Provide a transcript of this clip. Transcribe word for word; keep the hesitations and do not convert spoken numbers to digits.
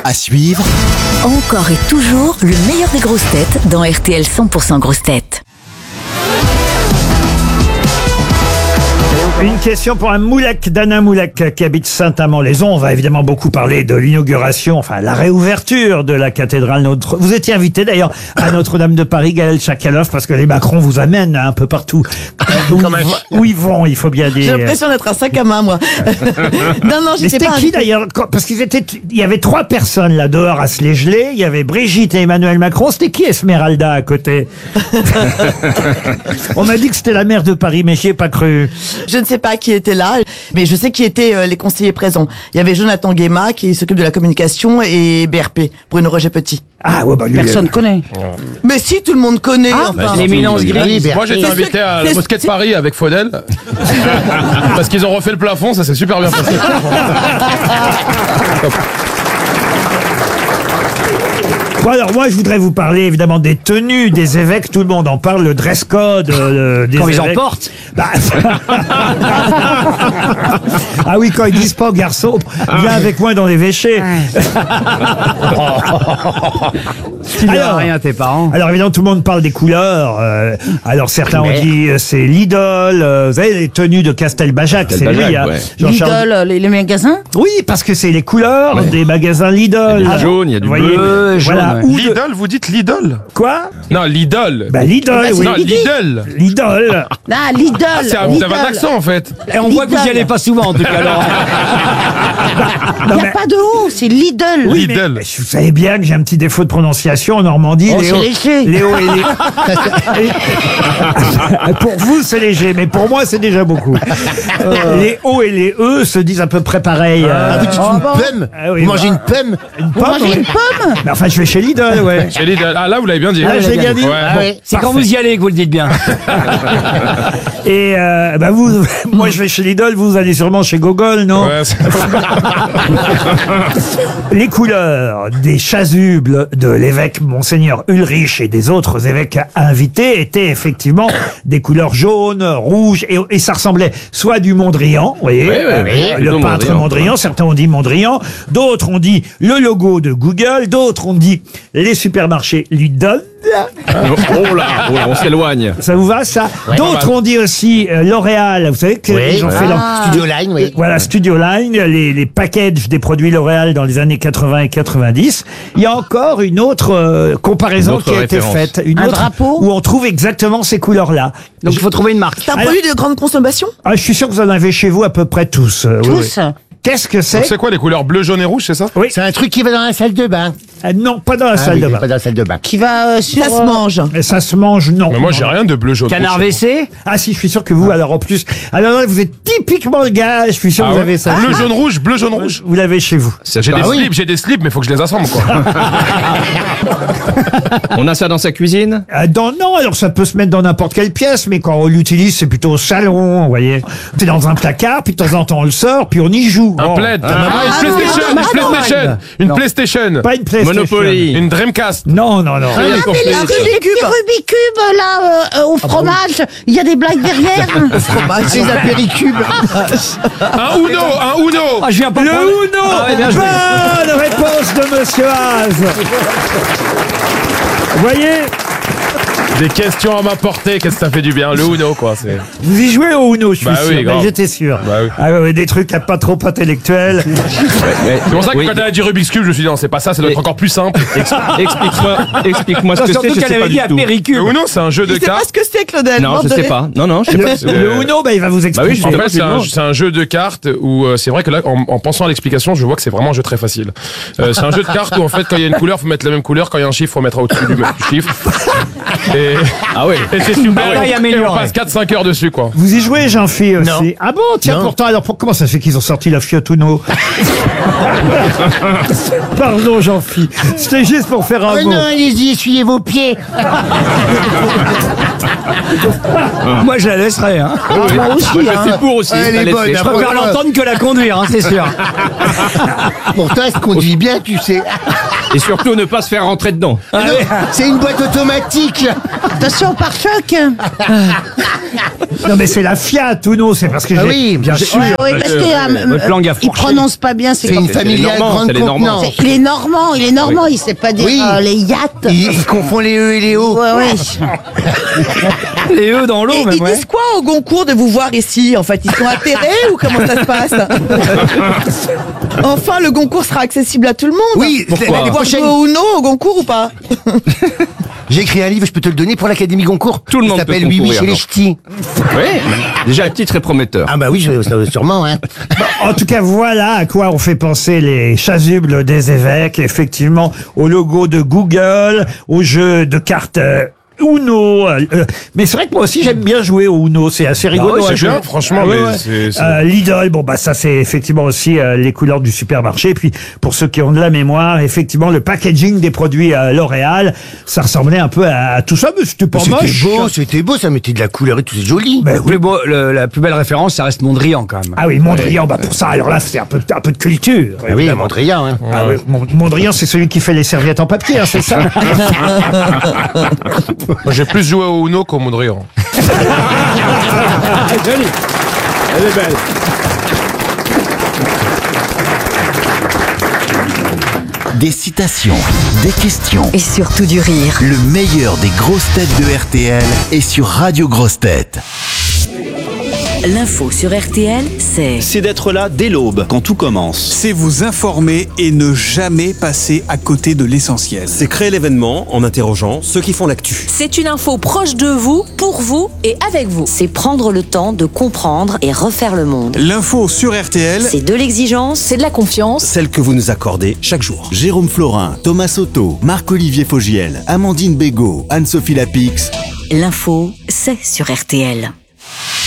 À suivre, Encore et toujours le meilleur des grosses têtes dans R T L cent pour cent grosses têtes. Une question pour un Moulek, Dana Moulek, qui habite Saint-Amand-les-Eaux. On va évidemment beaucoup parler de l'inauguration, enfin la réouverture de la cathédrale Notre. Vous étiez invité d'ailleurs à Notre-Dame de Paris, Gaël Chakalov, parce que les Macron vous amènent un peu partout. Où, où ils vont, il faut bien dire. J'ai l'impression d'être un sac à main, moi. non, non, Mais j'étais c'était pas qui invitée. d'ailleurs? Parce qu'ils étaient, il y avait trois personnes là dehors à se les geler. Il y avait Brigitte et Emmanuel Macron. C'était qui Esmeralda à côté? On m'a dit que c'était la maire de Paris, mais j'y ai pas cru. Je ne sais pas qui était là, mais je sais qui étaient euh, les conseillers présents. Il y avait Jonathan Guéma qui s'occupe de la communication et B R P, Bruno Roger Petit. Ah ouais, bah lui. Personne connaît. Mais si, tout le monde connaît. Ah, enfin. l'éminence grise. Moi j'étais C'est invité sûr- à la c'est- mosquée de c'est- Paris avec Faudel parce qu'ils ont refait le plafond, ça s'est super bien passé. Bon alors moi je voudrais vous parler évidemment des tenues des évêques. Tout le monde en parle, le dress code euh, des Quand évêques. ils en portent. Bah, ah oui, quand ils disent pas aux garçons, viens avec moi dans l'évêché. Tu ne Alors- rien à tes parents. Alors évidemment tout le monde parle des couleurs. euh, alors certains ont dit euh, c'est l'idole. euh, vous savez les tenues de Castelbajac, c'est lui. Hein, Jean-Charles- Lidl, les, les magasins. Oui, parce que c'est les couleurs des magasins Lidl. Il y a du jaune, il y a du Vous voyez, bleu, jaune, voilà. ouais. Ou de- Lidl, vous dites Lidl? Quoi? Non, Lidl. Bah Lidl, oui. non, Lidl. Lidl. Ah, Lidl. Ah, c'est un- vous avez un accent en fait. Et on voit que vous n'y allez pas souvent, en tout cas, Laurent. Il Non, n'y a mais- pas de O, c'est Lidl. Oui, mais- Lidl. mais vous savez bien que j'ai un petit défaut de prononciation en Normandie. Oh, les c'est O- léger. les O et les... Et- pour vous, c'est léger, mais pour moi, c'est déjà beaucoup. Les O et les E se disent à peu près pareil. euh, ah, vous dites Oh, une bon. pomme. Ah oui, Vous mangez bah. une pomme. une Vous pomme, mangez oui. une pomme. Mais enfin, je vais chez Lidl, ouais. Chez Lidl. Ah là, vous l'avez bien dit. Ah, je l'ai bien dit. Ouais, Ah bon. oui. C'est quand vous y allez que vous le dites bien. Et euh, bah vous, moi, je vais chez Lidl, vous allez sûrement chez Gogol, non? Ouais, c'est- Les couleurs des chasubles de l'évêque Monseigneur Ulrich et des autres évêques invités étaient effectivement des couleurs jaunes, rouges, et, et ça ressemblait soit à du Mondrian, vous voyez, Oui, oui, oui, euh, le plutôt peintre Mondrian. Mondrian, certains ont dit Mondrian, d'autres ont dit le logo de Google, d'autres ont dit les supermarchés Lidl. Oh là, oh là, on s'éloigne. Ça vous va, ça? D'autres ont dit aussi euh, L'Oréal, vous savez qu'ils Oui. ont fait leur... Studio Line, oui. Voilà, Studio Line, les, les packages des produits L'Oréal dans les années quatre-vingts et quatre-vingt-dix. Il y a encore une autre euh, comparaison Une autre qui a été référence. faite. Une Un autre drapeau où on trouve exactement ces couleurs-là. Donc il faut trouver une marque. C'est un Alors- produit de grande consommation. Ah, je suis sûr que vous en avez chez vous à peu près tous. euh, oui, Tous. oui. Qu'est-ce que c'est? C'est quoi les couleurs bleu, jaune et rouge, c'est ça? Oui. C'est un truc qui va dans la salle de bain. Ah, non, pas dans la Ah salle oui, de Pas bain. dans la salle de bain. Qui va euh, sur. Ça se euh, mange. Et ça se mange, non. Mais moi j'ai rien de bleu, jaune. Canard rouge. W C. Ah si, je suis sûr que vous, alors en plus... Alors là, vous êtes typiquement le gars, je suis sûr que Ah vous ouais. avez ça. Bleu, jaune, rouge, bleu, jaune, rouge. Vous l'avez chez vous. C'est- J'ai bah des oui. slips, j'ai des slips, mais faut que je les assemble quoi. On a ça dans sa cuisine. Ah, dans, non, alors ça peut se mettre dans n'importe quelle pièce, mais quand on l'utilise, c'est plutôt au salon, vous voyez. C'est dans un placard, puis de temps en temps on le sort, puis on y joue. Un Oh. plaid. Ah, une PlayStation, non, une non, PlayStation, une Non. PlayStation, Pas une PlayStation. Monopoly. une Dreamcast. Non, non, non. Ah, mais les petits Rubik's Cube, là, euh, euh, au fromage, il y a des blagues derrière. Fromage. C'est un péricube. Un Uno, un Uno. Ah, je viens pas Le prendre- Uno. Ah ouais, bien joué. Bonne réponse de Monsieur Haas. Vous voyez, Des questions à ma portée, qu'est-ce que ça fait du bien, le Uno quoi. C'est. vous y jouez au Uno, je suis Bah sûr. oui, Ben, grave. J'étais sûr. Bah oui. Ah ouais, des trucs à pas trop intellectuels. C'est pour ça que Oui. quand elle a dit Rubik's Cube, je me suis dit non, c'est pas ça, ça doit être Et- encore plus simple. Ex- Explique-moi, explique-moi ce que c'est. Surtout Je qu'elle sais avait pas dit du à tout. Péricube. Le Uno, c'est un jeu de Je sais pas cartes. ce que c'est, Claudel. Non, je sais Bordelais. pas. Non, non, je sais pas. Le, le Uno, ben, il va vous Bah oui, expliquer. je En sais fait, pas, c'est un, c'est c'est un jeu de cartes où euh, c'est vrai que là, en, en pensant à l'explication, je vois que c'est vraiment un jeu très facile. Euh, c'est un jeu de cartes où en fait, quand il y a une couleur, faut mettre la même couleur. Quand il y a un chiffre, faut mettre au-dessus du, du chiffre. Et, Ah oui. et c'est super. Ah ouais, et on amélioré. passe quatre cinq heures dessus, quoi. Vous y jouez, Jean-Phi, aussi? Non. Ah bon, tiens, Non. pourtant, alors pour, comment ça se fait qu'ils ont sorti la Fiat Uno? Pardon, Jean-Phi. C'était juste pour faire un Oh mot. non, allez-y, essuyez vos pieds. Moi, je la laisserai. Hein. Ah, moi aussi, Moi, je hein. suis pour aussi. Elle est la bonne, laisser. Je préfère l'entendre que la conduire, hein, c'est sûr. Pourtant, elle se conduit bien, tu sais. Et surtout ne pas se faire rentrer dedans. Non, c'est une boîte automatique. Attention, pare-choc. Non, mais c'est la Fiat Uno, c'est parce que Ah j'ai, oui, bien j'ai- sûr. Ouais, oui, parce que euh, Votre langue a il fourché. prononce pas bien. C'est une c'est familiale les Normands, grande c'est les Normands. contenance. Il est normand, il est normand, il sait pas dire Oui. euh, les yachts. Il, il confond les E et les O. Ouais, ouais. Les œufs dans l'eau, Et même, ils ouais. disent quoi au Goncourt de vous voir ici? En fait, ils sont atterrés ou comment ça se passe? Enfin, le Goncourt sera accessible à tout le monde. Oui, Pourquoi l'année Voir prochaine, jouer au Uno au Goncourt ou pas? j'ai écrit un livre, je peux te le donner pour l'Académie Goncourt. Tout le monde Il peut s'appelle Oui, oui, concourir, chez les non. ch'tis. Oui, déjà le titre est prometteur. Ah bah oui, je- je- sûrement, hein. En tout cas, voilà à quoi ont fait penser les chasubles des évêques, effectivement, au logo de Google, au jeu de cartes euh, Uno. euh, euh, mais c'est vrai que moi aussi, j'aime bien jouer au Uno, c'est assez rigolo. oui, c'est à jouer. bien, franchement, Ah ouais, mais ouais. c'est- c'est- Euh, L'idole, bon bah ça c'est effectivement aussi euh, les couleurs du supermarché. Puis pour ceux qui ont de la mémoire, effectivement le packaging des produits euh, L'Oréal, ça ressemblait un peu à, à tout ça, mais c'était pas C'était moche. beau, c'était beau, ça mettait de la couleur et tout, c'est joli. Ben Le oui. plus beau- le- la plus belle référence, ça reste Mondrian quand même. Ah oui, Mondrian, bah pour ça, alors là c'est un peu, un peu de culture. Ah oui, Mondrian, hein. Ah oui, Mon- Mondrian, c'est celui qui fait les serviettes en papier, hein, c'est ça. Moi, j'ai plus joué au Uno qu'au Mondrian. Jolie. Elle est belle. Des citations, des questions. Et surtout du rire. Le meilleur des grosses têtes de R T L est sur Radio Grosses Têtes. L'info sur R T L, c'est C'est d'être là dès l'aube, quand tout commence. C'est vous informer et ne jamais passer à côté de l'essentiel. C'est créer l'événement en interrogeant ceux qui font l'actu. C'est une info proche de vous, pour vous et avec vous. c'est prendre le temps de comprendre et refaire le monde. L'info sur R T L, C'est de l'exigence, C'est de la confiance. Celle que vous nous accordez chaque jour. Jérôme Florin, Thomas Soto, Marc-Olivier Fogiel, Amandine Bégaud, Anne-Sophie Lapix. l'info, c'est sur R T L.